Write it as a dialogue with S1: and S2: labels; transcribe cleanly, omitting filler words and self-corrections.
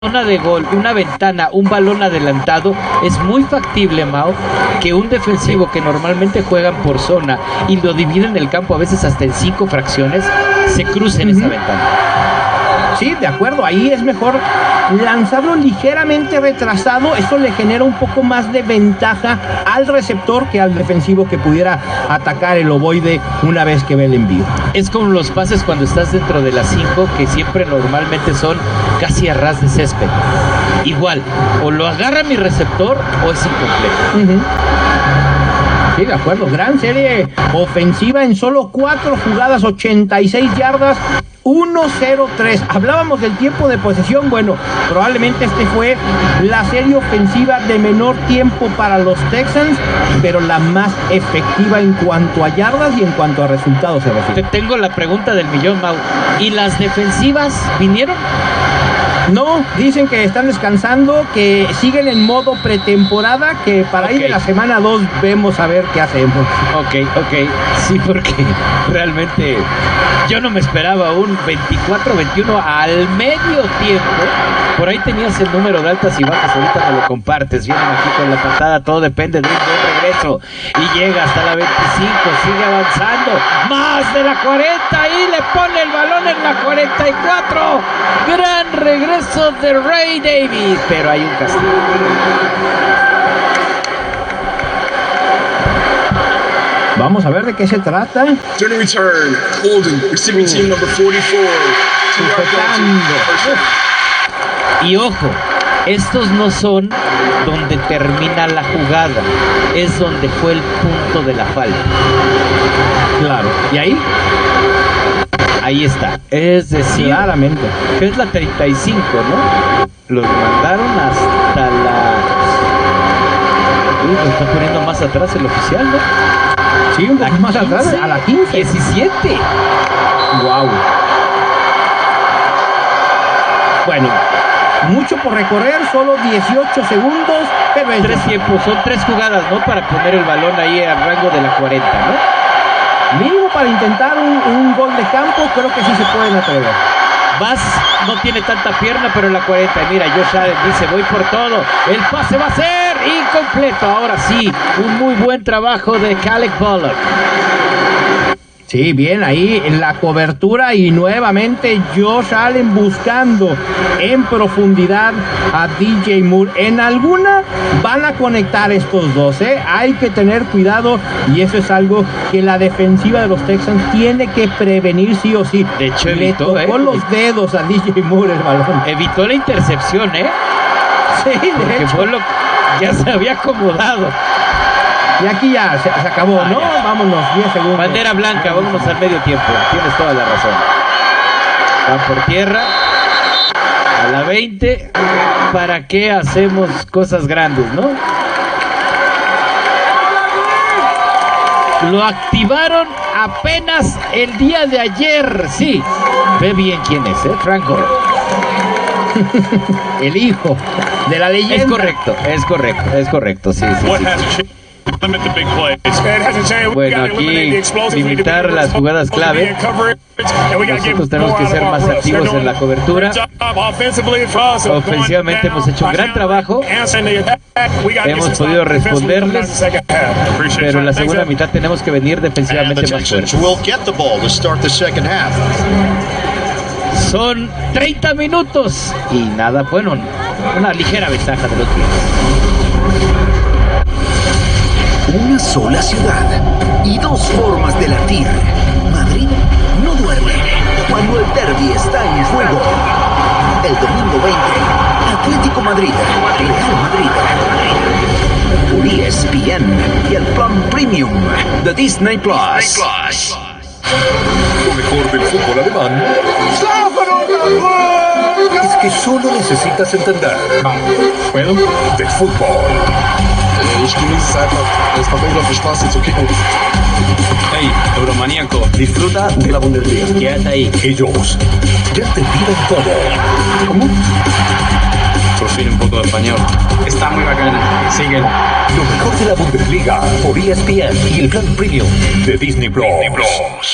S1: zona de gol, una ventana, un balón adelantado, es muy factible, Mao, que un defensivo que normalmente juegan por zona y lo dividen el campo a veces hasta en 5 fracciones, se cruce en esa ventana.
S2: Sí, de acuerdo, ahí es mejor lanzarlo ligeramente retrasado. Eso le genera un poco más de ventaja al receptor que al defensivo que pudiera atacar el ovoide una vez que ve el envío.
S1: Es como los pases cuando estás dentro de las 5, que siempre normalmente son casi a ras de césped. Igual, o lo agarra mi receptor o es incompleto.
S2: Sí, de acuerdo, gran serie ofensiva en solo 4 jugadas, 86 yardas, 1-0-3. Hablábamos del tiempo de posesión. Bueno, probablemente fue la serie ofensiva de menor tiempo para los Texans, pero la más efectiva en cuanto a yardas y en cuanto a resultados se refiere.
S1: Te tengo la pregunta del millón, Mau. ¿Y las defensivas vinieron?
S2: No, dicen que están descansando, que siguen en modo pretemporada, que para ahí de la semana 2 vemos a ver qué hacemos.
S1: Ok, sí, porque realmente yo no me esperaba un 24-21 al medio tiempo. Por ahí tenías el número de altas y bajas, ahorita me lo compartes. Vienen aquí con la patada, todo depende de un buen regreso. Y llega hasta la 25, sigue avanzando, más de la 40 y le pone el balón en la 44. Gran regreso de Ray Davis, pero hay un castigo.
S2: Vamos a ver de qué se trata.
S3: Turning return, holding, receiving team number 44.
S1: Y ojo, estos no son donde termina la jugada, es donde fue el punto de la falta.
S2: Claro. ¿Y ahí?
S1: Ahí está. Es decir,
S2: claramente,
S1: que es la 35, ¿no? Los mandaron hasta la... lo está poniendo más atrás el oficial, ¿no?
S2: Sí, un poco más atrás, a la 15.
S1: 17.
S2: Wow. Bueno, mucho por recorrer, solo 18 segundos, pero
S1: es 3 tiempos, son 3 jugadas, ¿no? Para poner el balón ahí al rango de la 40, ¿no?
S2: Mínimo para intentar un gol de campo, creo que sí se pueden atrever.
S1: Bass no tiene tanta pierna, pero en la 40, mira, Josh Allen dice, voy por todo, el pase va a ser incompleto. Ahora sí, un muy buen trabajo de Alec Bullock.
S2: Sí, bien ahí en la cobertura y nuevamente Josh Allen buscando en profundidad a DJ Moore. En alguna van a conectar estos dos, ¿eh? Hay que tener cuidado y eso es algo que la defensiva de los Texans tiene que prevenir sí o sí.
S1: De hecho,
S2: le tocó los dedos a DJ Moore el balón.
S1: Evitó la intercepción, ¿eh?
S2: Sí,
S1: porque Bullock ya se había acomodado.
S2: Y aquí ya se acabó, ¿no?
S1: Ya.
S2: Vámonos, 10 segundos.
S1: Bandera blanca, vámonos al medio tiempo. Tienes toda la razón. Va por tierra. A la 20. ¿Para qué hacemos cosas grandes, no? Lo activaron apenas el día de ayer. Sí. Ve bien quién es, ¿eh? Frank Gore.
S2: El hijo de la leyenda.
S1: Es correcto, sí. Bueno, aquí limitar las jugadas clave. Nosotros tenemos que ser más activos en la cobertura. Ofensivamente hemos hecho un gran trabajo. Hemos podido responderles, pero en la segunda mitad tenemos que venir defensivamente más fuertes. Son 30 minutos y nada, bueno, una ligera ventaja de los Bills.
S4: Una sola ciudad y 2 formas de latir. Madrid no duerme cuando el derbi está en juego. El domingo 20, Atlético Madrid, Real Madrid. Por ESPN y el plan premium de Disney Plus.
S5: Lo mejor del fútbol alemán es que solo necesitas entender
S3: ¿Puedo?
S5: de fútbol.
S3: Ich genieße es einfach. Es macht unglaublich Spaß, jetzt okay.
S6: Hey, euromaníaco,
S4: Disfruta de la Bundesliga.
S1: Quédate ahí.
S5: Ellos ya te piden todo.
S2: ¿Cómo?
S6: por fin un poco de español. Está muy bacana, síguelo.
S5: Lo mejor de la Bundesliga por ESPN y el plan premium de Disney Plus.